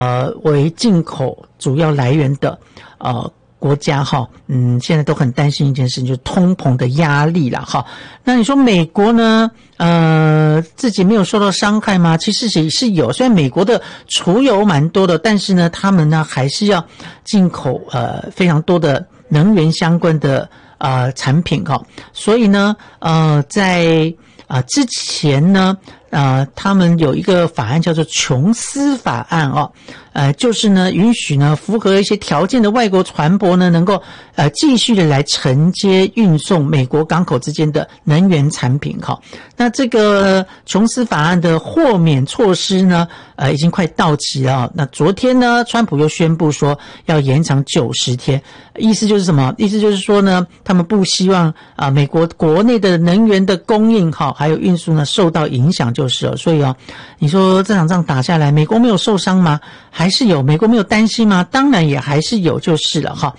为进口主要来源的国家哈，现在都很担心一件事情，就是通膨的压力啦哈。那你说美国呢，自己没有受到伤害吗？其实也是有，虽然美国的储油蛮多的，但是呢，他们呢还是要进口非常多的能源相关的产品哈。所以呢，在之前呢，他们有一个法案叫做琼斯法案哦，就是呢允许呢符合一些条件的外国船舶呢能够继续的来承接运送美国港口之间的能源产品哈。那这个琼斯法案的豁免措施呢，已经快到期了。那昨天呢，川普又宣布说要延长90天，意思就是什么？意思就是说呢，他们不希望美国国内的能源的供应哈还有运输呢受到影响就是了。所以你说这场仗打下来，美国没有受伤吗？还是有。美国没有担心吗？当然也还是有就是了哈。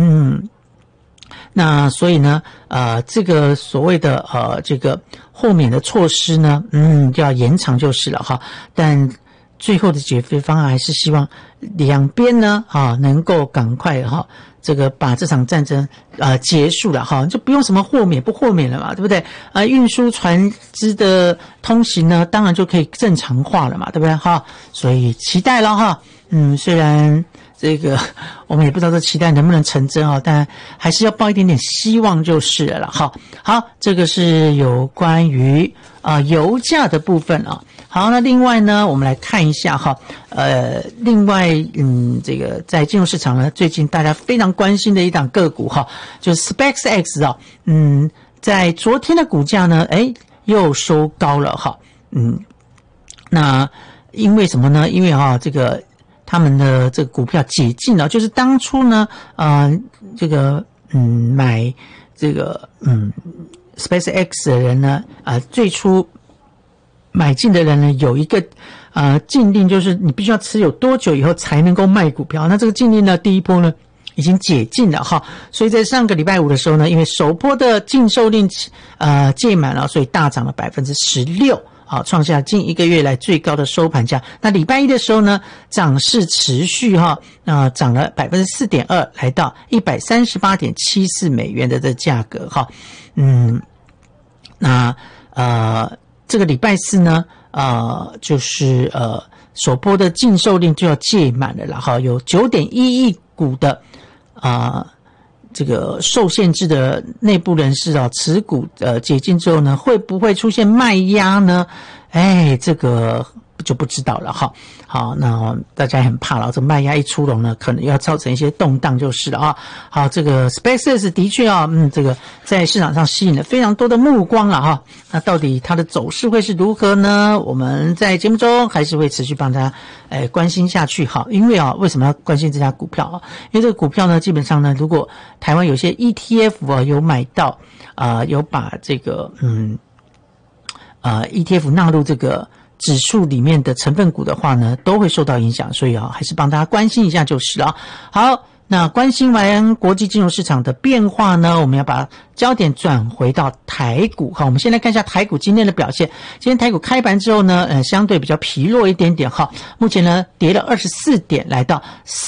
那所以呢，这个所谓的这个豁免的措施呢，就要延长就是了哈。但最后的解决方案还是希望两边呢，能够赶快这个把这场战争结束了哈，就不用什么豁免不豁免了嘛，对不对？运输船只的通行呢，当然就可以正常化了嘛，对不对哈？所以期待了哈。虽然这个我们也不知道这期待能不能成真但还是要抱一点点希望就是了啦哈。好，这个是有关于油价的部分啊。好，那另外呢，我们来看一下哈，另外这个在金融市场呢，最近大家非常关心的一档个股哈，就是 SpaceX 在昨天的股价呢，又收高了哈。那因为什么呢？因为这个他们的这个股票解禁了，就是当初呢，这个买这个SpaceX 的人呢，最初买进的人呢有一个禁令，就是你必须要持有多久以后才能够卖股票。那这个禁令呢，第一波呢已经解禁了哈，所以在上个礼拜五的时候呢，因为首波的禁售令届满了，所以大涨了 16%。创下近一个月来最高的收盘价。那礼拜一的时候呢，涨势持续涨了 4.2%， 来到 138.74 美元的这价格哈。那这个礼拜四呢，就是首波的禁售令就要届满了啦哈，有 9.1 亿股的这个受限制的内部人士持股解禁之后呢，会不会出现卖压呢？这个就不知道了哈。好，那大家也很怕了，这卖压一出笼呢，可能要造成一些动荡就是了啊。好，这个 SpaceX 的确这个在市场上吸引了非常多的目光了哈。那到底它的走势会是如何呢？我们在节目中还是会持续帮大家关心下去哈。因为为什么要关心这家股票因为这个股票呢，基本上呢，如果台湾有些 ETF 有买到有把这个ETF 纳入这个指数里面的成分股的话呢，都会受到影响，所以还是帮大家关心一下就是了。好，那关心完国际金融市场的变化呢，我们要把焦点转回到台股哈。我们先来看一下台股今天的表现。今天台股开盘之后呢，相对比较疲弱一点点哈。目前呢，跌了24点，来到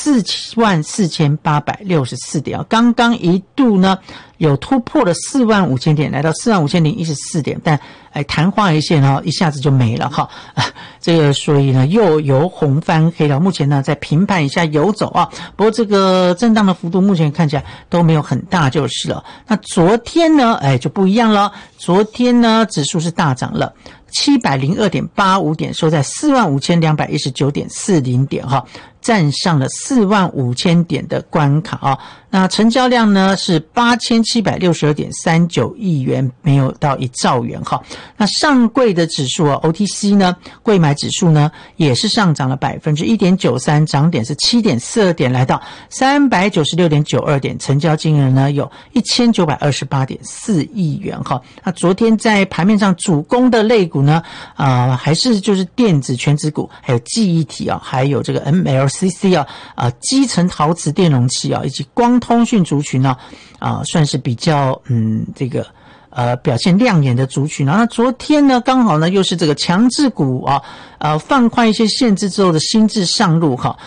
44864点刚刚一度呢有突破了45000点，来到45014点，但昙花一现一下子就没了哈。这个所以呢又由红翻黑了。目前呢在平盘以下游走不过这个震荡的幅度目前看起来都没有很大就是了。那昨天呢就不一样了。昨天呢指数是大涨了702.85点，收在45219.40点哈，站上了45000点的关卡那成交量呢是8762.39亿元，没有到1兆元哈。那上柜的指数OTC 呢，柜买指数呢也是上涨了 1.93%， 涨点是 7.42 点，来到 396.92 点，成交金额呢有 1928.4 亿元哈。那昨天在盘面上主攻的类股呢还是就是电子全指股，还有记忆体还有这个 MLCC 基层陶瓷电容器以及光通讯族群算是比较这个表现亮眼的族群。然后昨天呢，刚好呢又是这个强制股啊，放宽一些限制之后的新制上路哈。